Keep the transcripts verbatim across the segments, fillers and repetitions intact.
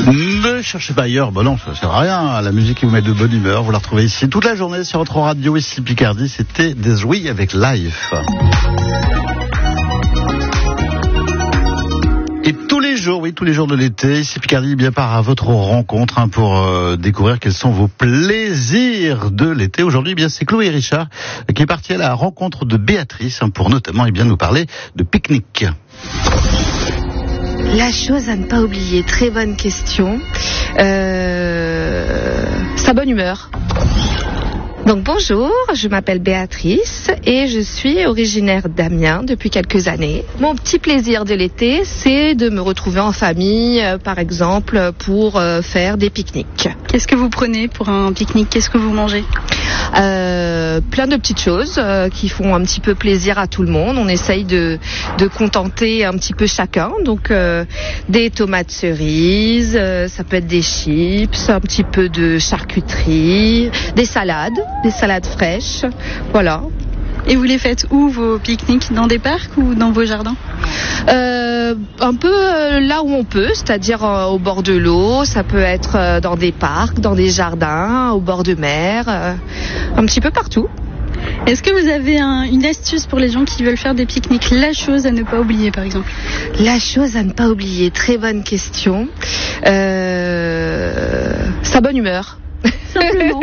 Ne cherchez pas ailleurs, bon non, ça sert à rien. La musique qui vous met de bonne humeur, vous la retrouvez ici toute la journée sur votre radio, ici Picardie. C'était Des Oui avec Life. Et tous les jours, oui, tous les jours de l'été, ici Picardie, bien part à votre rencontre hein, pour euh, découvrir quels sont vos plaisirs de l'été. Aujourd'hui, eh bien c'est Chloé Richard qui est partie à la rencontre de Béatrice hein, pour notamment eh bien nous parler de pique-nique. La chose à ne pas oublier, très bonne question. Euh, sa bonne humeur. Donc bonjour, je m'appelle Béatrice et je suis originaire d'Amiens depuis quelques années. Mon petit plaisir de l'été, c'est de me retrouver en famille, euh, par exemple, pour euh, faire des pique-niques. Qu'est-ce que vous prenez pour un pique-nique? Qu'est-ce que vous mangez? Euh, plein de petites choses euh, qui font un petit peu plaisir à tout le monde. On essaye de, de contenter un petit peu chacun. Donc euh, des tomates cerises, euh, ça peut être des chips, un petit peu de charcuterie, des salades, des salades fraîches. Voilà. Et vous les faites où, vos pique-niques? Dans des parcs ou dans vos jardins? Euh, un peu euh, là où on peut, c'est-à-dire euh, au bord de l'eau, ça peut être euh, dans des parcs, dans des jardins, au bord de mer, euh, un petit peu partout. Est-ce que vous avez un, une astuce pour les gens qui veulent faire des pique-niques? La chose à ne pas oublier, par exemple. La chose à ne pas oublier, très bonne question. Euh, sa bonne humeur. Simplement.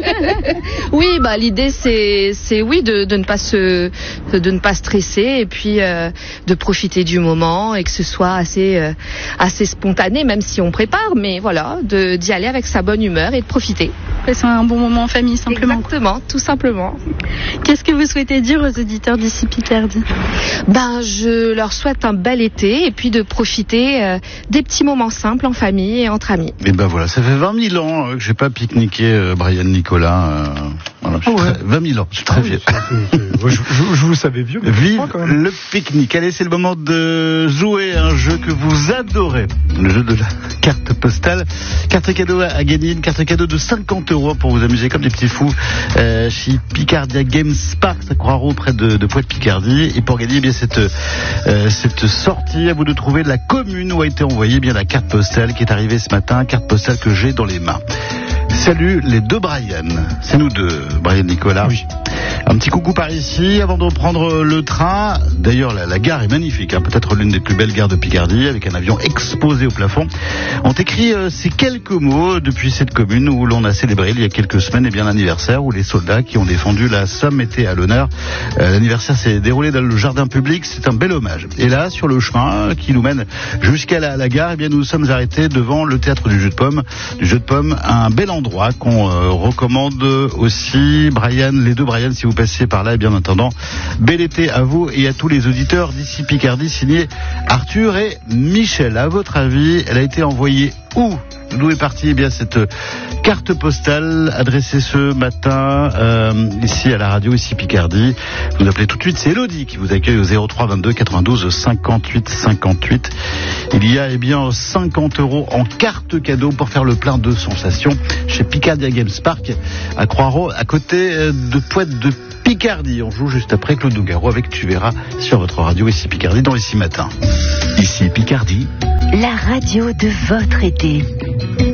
Oui, bah l'idée c'est c'est oui de de ne pas se de ne pas stresser et puis euh, de profiter du moment et que ce soit assez euh, assez spontané, même si on prépare, mais voilà, de d'y aller avec sa bonne humeur et de profiter. C'est un bon moment en famille, simplement. Exactement, tout simplement. Qu'est-ce que vous souhaitez dire aux auditeurs d'ici Picardie? Ben, je leur souhaite un bel été et puis de profiter euh, des petits moments simples en famille et entre amis. Et ben voilà, ça fait vingt mille ans euh, que j'ai pas pique-niqué euh, Brian Nicolas. Euh, voilà, je suis oh ouais. très, vingt mille ans, je suis très Ah vieux. oui, c'est, c'est, je, je, je vous savais vieux, mais Vive quand même. le pique-nique. Allez, c'est le moment de jouer à un jeu que vous adorez. Le jeu de la carte postale. Carte cadeau à gagner, une carte cadeau de cinquante euros pour vous amuser comme des petits fous euh, chez Picardia Games Park, à Croix-Rouge, près de, de Pointe-Picardie. Et pour gagner eh bien cette, euh, cette sortie, à vous de trouver la commune où a été envoyée eh bien la carte postale qui est arrivée ce matin, carte postale que j'ai dans les mains. Salut les deux Brian, c'est nous deux, Brian Nicolas. Oui. Un petit coucou par ici avant de reprendre le train. D'ailleurs la, la gare est magnifique, hein, peut-être l'une des plus belles gares de Picardie, avec un avion exposé au plafond. On t'écrit euh, ces quelques mots depuis cette commune où l'on a célébré il y a quelques semaines eh bien l'anniversaire, où les soldats qui ont défendu la Somme étaient à l'honneur. Euh, l'anniversaire s'est déroulé dans le jardin public, c'est un bel hommage. Et là, sur le chemin qui nous mène jusqu'à la, la gare, eh bien nous sommes arrêtés devant le théâtre du jeu de pommes, du jeu de pommes, un bel endroit qu'on euh, recommande aussi. Brian, les deux Brian, si vous passez par là, et bien en attendant, bel été à vous et à tous les auditeurs d'ici Picardie, signé Arthur et Michel. À votre avis, elle a été envoyée où? D'où est partie eh bien cette carte postale adressée ce matin euh, ici à la radio, ici Picardie. Vous appelez tout de suite, c'est Elodie qui vous accueille au zéro trois vingt-deux quatre-vingt-douze cinquante-huit cinquante-huit. Il y a eh bien cinquante euros en carte cadeau pour faire le plein de sensations chez Picardia Games Park à Croix-Rouge, à côté de Pointe de Picardie. On joue juste après Claude Nougaro avec Tu verras sur votre radio ici Picardie dans Ici Matin. Ici Picardie, la radio de votre été.